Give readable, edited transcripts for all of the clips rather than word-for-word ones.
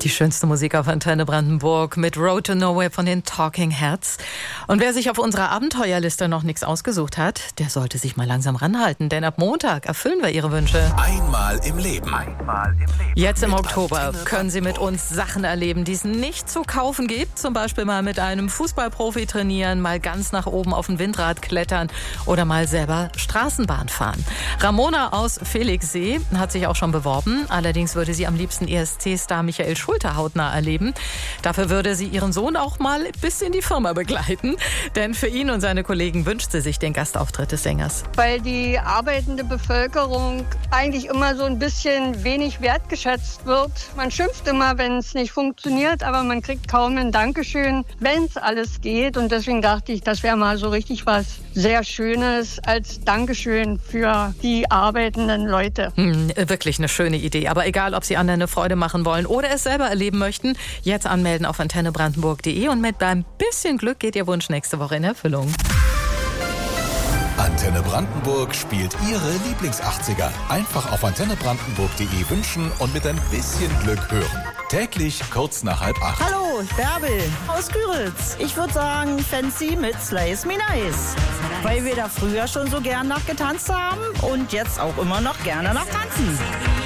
Die schönste Musik auf Antenne Brandenburg mit Road to Nowhere von den Talking Heads. Und wer sich auf unserer Abenteuerliste noch nichts ausgesucht hat, der sollte sich mal langsam ranhalten, denn ab Montag erfüllen wir Ihre Wünsche. Einmal im Leben. Jetzt im Oktober können Sie mit uns Sachen erleben, die es nicht zu kaufen gibt. Zum Beispiel mal mit einem Fußballprofi trainieren, mal ganz nach oben auf ein Windrad klettern oder mal selber Straßenbahn fahren. Ramona aus Felixsee hat sich auch schon beworben. Allerdings würde sie am liebsten ESC-Star Michael Schulte hautnah erleben. Dafür würde sie ihren Sohn auch mal bis in die Firma begleiten. Denn für ihn und seine Kollegen wünscht sie sich den Gastauftritt des Sängers. Weil die arbeitende Bevölkerung eigentlich immer so ein bisschen wenig wertgeschätzt wird. Man schimpft immer, wenn es nicht funktioniert, aber man kriegt kaum ein Dankeschön, wenn es alles geht. Und deswegen dachte ich, das wäre mal so richtig was sehr Schönes als Dankeschön für die arbeitenden Leute. Wirklich eine schöne Idee. Aber egal, ob Sie anderen eine Freude machen wollen oder es selber erleben möchten, jetzt anmelden auf antennebrandenburg.de und mit ein bisschen Glück geht Ihr Wunsch nächste Woche in Erfüllung. Antenne Brandenburg spielt Ihre Lieblings-80er. Einfach auf antennebrandenburg.de wünschen und mit ein bisschen Glück hören. Täglich kurz nach 7:30. Hallo, Bärbel aus Küritz. Ich würde sagen Fancy mit Slice Me Nice. Weil wir da früher schon so gern nachgetanzt haben und jetzt auch immer noch gerne nachtanzen.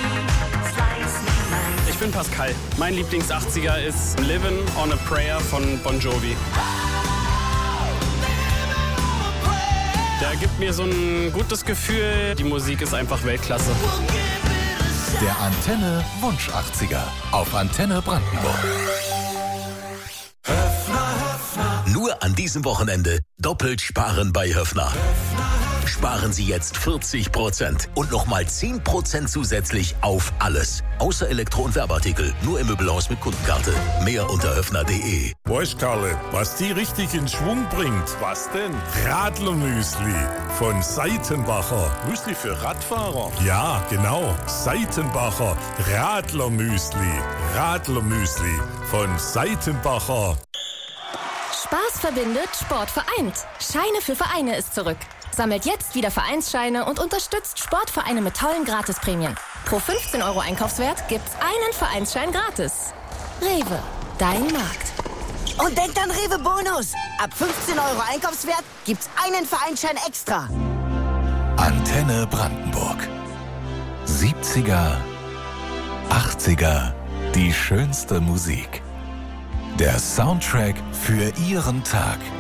Ich bin Pascal. Mein Lieblings-80er ist Livin' on a Prayer von Bon Jovi. Der gibt mir so ein gutes Gefühl. Die Musik ist einfach Weltklasse. Der Antenne Wunsch 80er auf Antenne Brandenburg. Nur an diesem Wochenende doppelt sparen bei Höffner. Sparen Sie jetzt 40% und nochmal 10% zusätzlich auf alles. Außer Elektro- und Werbeartikel. Nur im Möbelhaus mit Kundenkarte. Mehr unter höffner.de. Weißt Karle, was die richtig in Schwung bringt? Was denn? Radlermüsli von Seitenbacher. Müsli für Radfahrer? Ja, genau. Seitenbacher Radlermüsli. Radlermüsli von Seitenbacher. Spaß verbindet, Sport vereint. Scheine für Vereine ist zurück. Sammelt jetzt wieder Vereinsscheine und unterstützt Sportvereine mit tollen Gratisprämien. Pro 15 € Einkaufswert gibt's einen Vereinsschein gratis. Rewe, dein Markt. Und denkt an Rewe Bonus. Ab 15 € Einkaufswert gibt's einen Vereinsschein extra. Antenne Brandenburg. 70er, 80er, die schönste Musik. Der Soundtrack für Ihren Tag.